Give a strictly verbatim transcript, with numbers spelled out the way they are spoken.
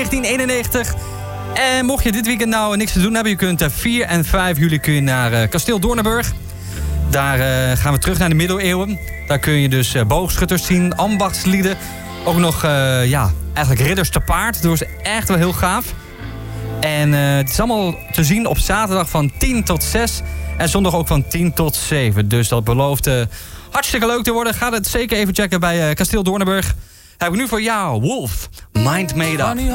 negentien eenennegentig. En mocht je dit weekend nou niks te doen hebben... je kunt vier en vijf juli kun je naar uh, Kasteel Doornenburg. Daar uh, gaan we terug naar de middeleeuwen. Daar kun je dus uh, boogschutters zien, ambachtslieden. Ook nog, uh, ja, eigenlijk ridders te paard. Dat is echt wel heel gaaf. En uh, het is allemaal te zien op zaterdag van tien tot zes. En zondag ook van tien tot zeven. Dus dat belooft uh, hartstikke leuk te worden. Ga het zeker even checken bij uh, Kasteel Doornenburg. Heb ik nu voor jou, Wolf, Mind Made Up.